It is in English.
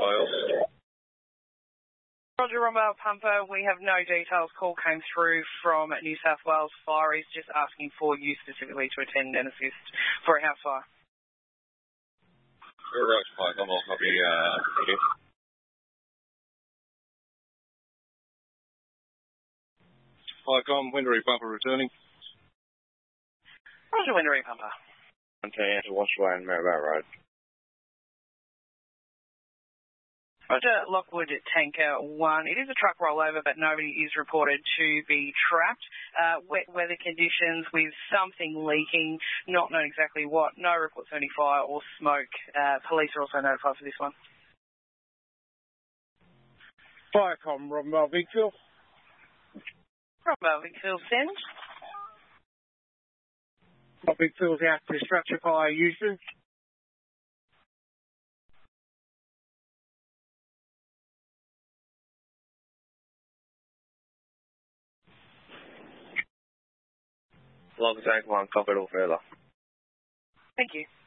Wales. Roger, Romeo Pumper, we have no details. Call came through from New South Wales Fire. He's just asking for you specifically to attend and assist for a house fire. Right, Pike, I'm all copy. Here. Pike, I'm Windery Pumper returning. Roger, Windery Pumper. Okay, to Washaway and Maribel Road. Roger, Lockwood Tanker 1. It is a truck rollover, but nobody is reported to be trapped. Wet weather conditions with something leaking, not known exactly what. No reports of any fire or smoke. Police are also notified for this one. Firecom, Rob Melvingfield. Rob Melvingfield, send. Melvingfield's out to structure fire Euston. Log tank 1, copy it all further. Thank you.